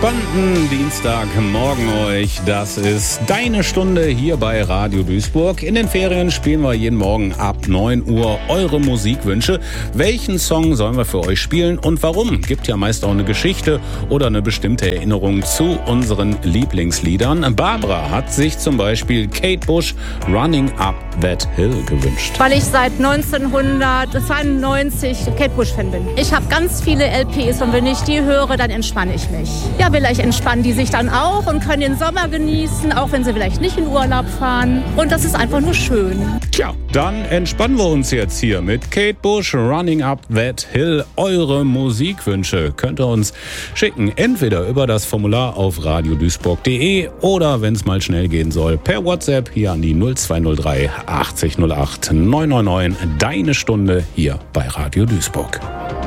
entspannten Dienstagmorgen euch. Das ist deine Stunde hier bei Radio Duisburg. In den Ferien spielen wir jeden Morgen ab 9 Uhr eure Musikwünsche. Welchen Song sollen wir für euch spielen und warum? Gibt ja meist auch eine Geschichte oder eine bestimmte Erinnerung zu unseren Lieblingsliedern. Barbara hat sich zum Beispiel Kate Bush Running Up That Hill gewünscht. Weil ich seit 1992 Kate Bush-Fan bin. Ich habe ganz viele LPs und wenn ich die höre, dann entspanne ich mich. Ja, vielleicht entspannen die sich dann auch und können den Sommer genießen, auch wenn sie vielleicht nicht in Urlaub fahren. Und das ist einfach nur schön. Tja, dann entspannen wir uns jetzt hier mit Kate Bush Running Up That Hill. Eure Musikwünsche könnt ihr uns schicken, entweder über das Formular auf radioduisburg.de oder, wenn es mal schnell gehen soll, per WhatsApp hier an die 0203 80 08 999. Deine Stunde hier bei Radio Duisburg.